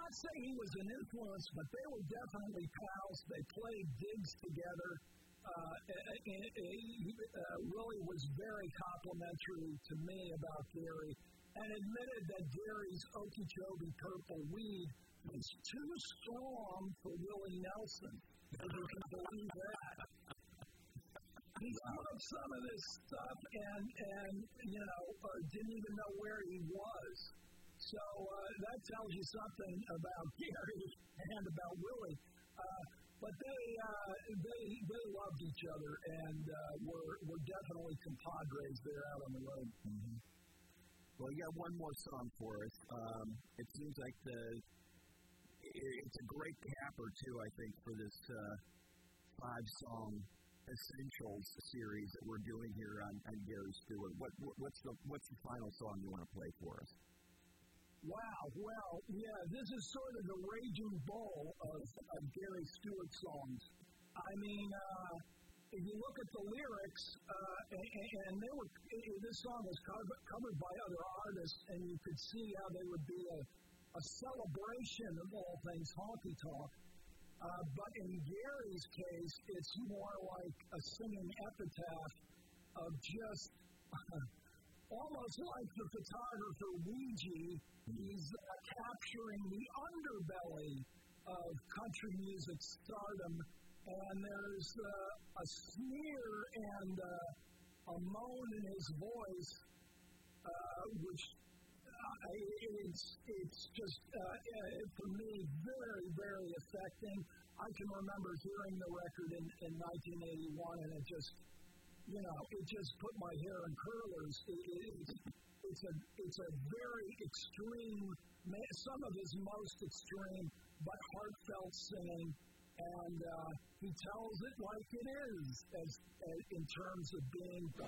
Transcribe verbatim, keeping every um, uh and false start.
not say he was an influence, but they were definitely pals. They played gigs together. Uh, and, and he, uh, Willie was very complimentary to me about Gary and admitted that Gary's Okeechobee Purple Weed was too strong for Willie Nelson. If you can believe that. He smoked some of this stuff and, and you know, uh, didn't even know where he was. So uh, that tells you something about Gary and about Willie. Uh, but they, uh, they they loved each other and uh, were were definitely compadres there out on the road. Mm-hmm. Well, you got one more song for us. Um, it seems like the it's a great capper too, I think, for this uh, five-song Essentials series that we're doing here on, on Gary Stewart. What, what what's the what's the final song you want to play for us? Wow, well, yeah, this is sort of the raging bull of, of Gary Stewart songs. I mean, uh, if you look at the lyrics, uh, and, and they were, this song was covered, covered by other artists, and you could see how they would be a, a celebration of all things honky tonk. Uh, but in Gary's case, it's more like a singing epitaph of just almost like the photographer Ouija. He's uh, capturing the underbelly of country music stardom, and there's uh, a sneer and uh, a moan in his voice, uh, which uh, it's, it's just, uh, for me, very, very affecting. I can remember hearing the record in, in nineteen eighty-one, and it just, you know, it just put my hair in curlers. It, it, it's, it's, a, it's a very extreme, some of his most extreme, but heartfelt singing. And uh, he tells it like it is, as, as in terms of being the